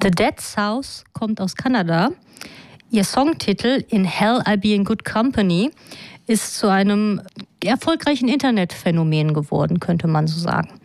The Dead South kommt aus Kanada. Ihr Songtitel In Hell I'll Be in Good Company ist zu einem erfolgreichen Internetphänomen geworden, könnte man so sagen.